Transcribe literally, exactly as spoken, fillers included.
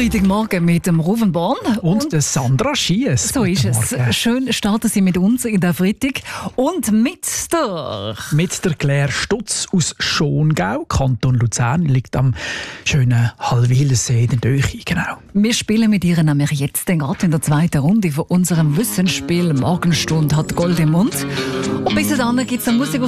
Freitagmorgen mit dem Ruven Born. Und, und der Sandra Schiess. So ist es. Morgen. Schön starten Sie mit uns in der Freitag. Und mit der... Mit der Claire Stutz aus Schongau. Kanton Luzern liegt am schönen Hallwilersee in der Nähe. Genau. Wir spielen mit ihr nämlich jetzt gerade in der zweiten Runde von unserem Wissensspiel. Morgenstunde hat Gold im Mund. Und bis dann gibt es eine Musik